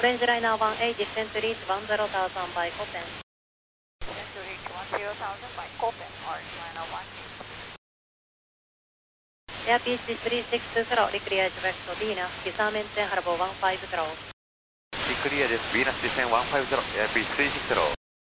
Range Liner 18, descent to reach 10,000 by Copen. Descent to reach 10,000 by Copen, Orange Liner 18. Airspeed 3620, declear direct to Venus, Visa maintain Harbour 150. Clear です。ヴィーナス実践150、エアピー360。